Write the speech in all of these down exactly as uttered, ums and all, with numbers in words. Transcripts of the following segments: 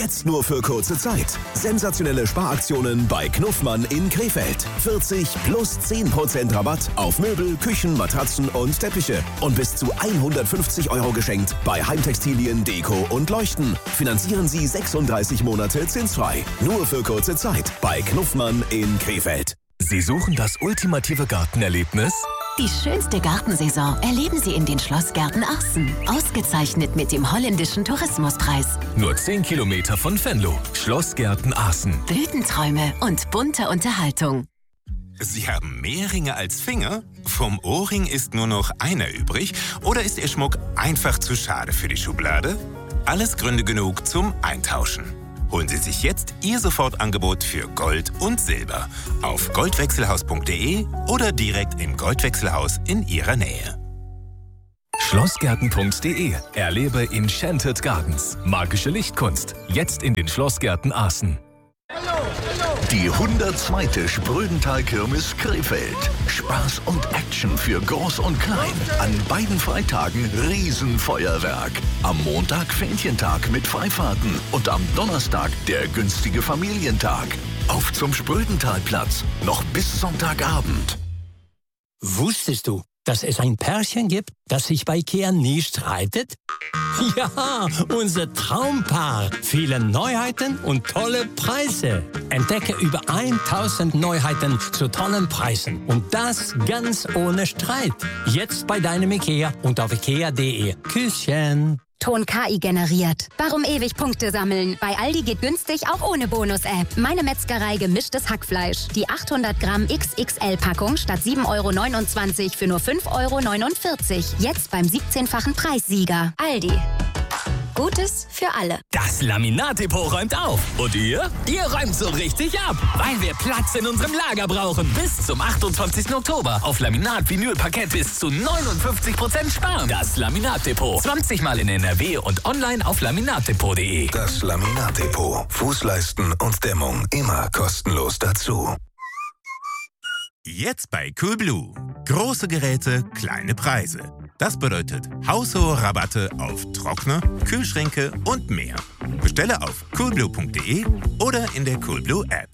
Jetzt nur für kurze Zeit. Sensationelle Sparaktionen bei Knuffmann in Krefeld. vierzig plus zehn Prozent Rabatt auf Möbel, Küchen, Matratzen und Teppiche. Und bis zu hundertfünfzig Euro geschenkt bei Heimtextilien, Deko und Leuchten. Finanzieren Sie sechsunddreißig Monate zinsfrei. Nur für kurze Zeit bei Knuffmann in Krefeld. Sie suchen das ultimative Gartenerlebnis? Die schönste Gartensaison erleben Sie in den Schlossgärten Aachsen. Ausgezeichnet mit dem holländischen Tourismuspreis. Nur zehn Kilometer von Venlo. Schlossgärten Aachsen. Blütenträume und bunte Unterhaltung. Sie haben mehr Ringe als Finger? Vom Ohrring ist nur noch einer übrig? Oder ist Ihr Schmuck einfach zu schade für die Schublade? Alles Gründe genug zum Eintauschen. Holen Sie sich jetzt Ihr Sofortangebot für Gold und Silber auf goldwechselhaus punkt de oder direkt im Goldwechselhaus in Ihrer Nähe. Schlossgärten punkt de. Erlebe Enchanted Gardens. Magische Lichtkunst. Jetzt in den Schlossgärten Aachsen. Die hundertzweite Sprödental-Kirmes Krefeld. Spaß und Action für Groß und Klein. An beiden Freitagen Riesenfeuerwerk. Am Montag Fähnchentag mit Freifahrten und am Donnerstag der günstige Familientag. Auf zum Sprödentalplatz. Noch bis Sonntagabend. Wusstest du, dass es ein Pärchen gibt, das sich bei IKEA nie streitet? Ja, unser Traumpaar. Viele Neuheiten und tolle Preise. Entdecke über tausend Neuheiten zu tollen Preisen. Und das ganz ohne Streit. Jetzt bei deinem IKEA und auf ikea punkt de. Küsschen. Ton K I generiert. Warum ewig Punkte sammeln? Bei Aldi geht günstig auch ohne Bonus-App. Meine Metzgerei gemischtes Hackfleisch. Die achthundert Gramm X X L-Packung statt sieben Euro neunundzwanzig für nur fünf Euro neunundvierzig. Jetzt beim siebzehnfachen Preissieger. Aldi. Gutes für alle. Das Laminat-Depot räumt auf. Und ihr? Ihr räumt so richtig ab. Weil wir Platz in unserem Lager brauchen. Bis zum achtundzwanzigsten Oktober. Auf Laminat, Vinyl, Parkett bis zu neunundfünfzig Prozent sparen. Das Laminat-Depot. zwanzig Mal in N R W und online auf laminatdepot punkt de. Das Laminat-Depot. Fußleisten und Dämmung immer kostenlos dazu. Jetzt bei Coolblue. Große Geräte, kleine Preise. Das bedeutet haushohe Rabatte auf Trockner, Kühlschränke und mehr. Bestelle auf coolblue punkt de oder in der Coolblue App.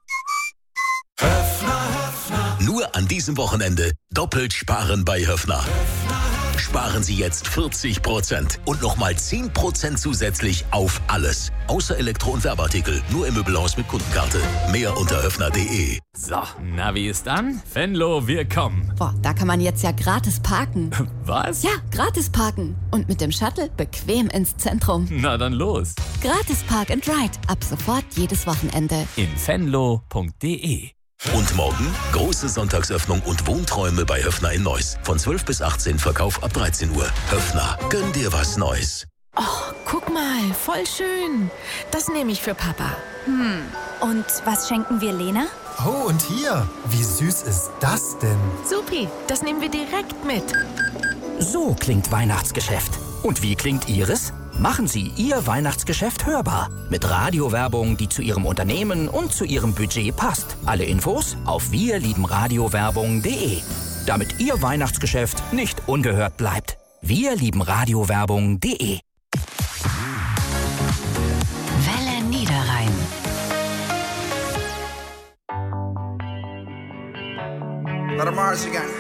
Höfner, Höfner. Nur an diesem Wochenende doppelt sparen bei Höfner. Sparen Sie jetzt vierzig Prozent und nochmal zehn Prozent zusätzlich auf alles. Außer Elektro- und Werbeartikel. Nur im Möbelhaus mit Kundenkarte. Mehr unter höfner punkt de. So, Navi ist an. Venlo, wir kommen. Boah, da kann man jetzt ja gratis parken. Was? Ja, gratis parken. Und mit dem Shuttle bequem ins Zentrum. Na dann los. Gratis Park and Ride. Ab sofort jedes Wochenende. In venlo punkt de. Und morgen große Sonntagsöffnung und Wohnträume bei Höfner in Neuss. Von zwölf bis achtzehn, Verkauf ab dreizehn Uhr. Höfner, gönn dir was Neues. Oh, guck mal, voll schön. Das nehme ich für Papa. Hm, und was schenken wir Lena? Oh, und hier, wie süß ist das denn? Supi, das nehmen wir direkt mit. So klingt Weihnachtsgeschäft. Und wie klingt Ihres? Machen Sie Ihr Weihnachtsgeschäft hörbar. Mit Radiowerbung, die zu Ihrem Unternehmen und zu Ihrem Budget passt. Alle Infos auf wir lieben radiowerbung punkt de. Damit Ihr Weihnachtsgeschäft nicht ungehört bleibt. wir lieben radiowerbung punkt de. Welle Niederrhein. Let 'em Mars again.